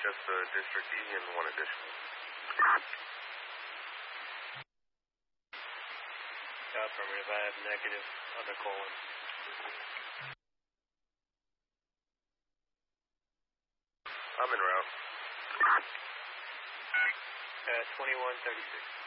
just District E and one additional. Affirmative, I have negative on the colon. I'm en route. 2136.